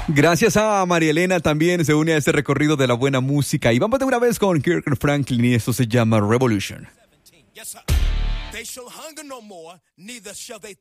Gracias a María Elena también se une a este recorrido de la buena música. Y vamos de una vez con Kirk Franklin y esto se llama Revolution. Yes, sir. They shall hunger no more, neither shall they